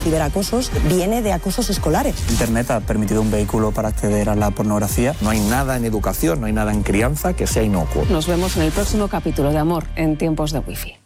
Ciberacosos viene de acosos escolares. Internet ha permitido un vehículo para acceder a la pornografía. No hay nada en educación, no hay nada en crianza que sea inocuo. Nos vemos en el próximo capítulo de Amor en tiempos de Wi-Fi.